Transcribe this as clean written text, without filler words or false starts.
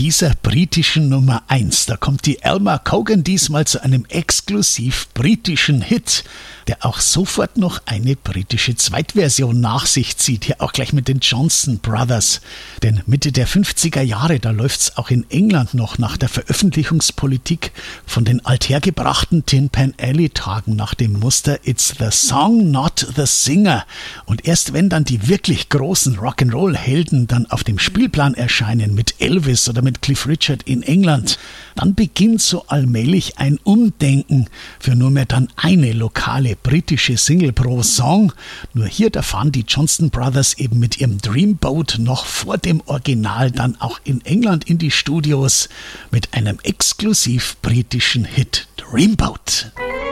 dieser britischen Nummer 1. Da kommt die Alma Cogan diesmal zu einem exklusiv britischen Hit, der auch sofort noch eine britische Zweitversion nach sich zieht. Hier auch gleich mit den Johnson Brothers. Denn Mitte der 50er Jahre, da läuft's auch in England noch nach der Veröffentlichungspolitik von den althergebrachten Tin Pan Alley Tagen nach dem Muster It's the Song, not the Singer. Und erst wenn dann die wirklich großen Rock'n'Roll-Helden dann auf dem Spielplan erscheinen, mit Elvis oder mit Cliff Richard in England, dann beginnt so allmählich ein Umdenken für nur mehr dann eine lokale britische Single pro Song. Nur hier, da fahren die Johnson Brothers eben mit ihrem Dreamboat noch vor dem Original dann auch in England in die Studios mit einem exklusiv britischen Hit, Dreamboat.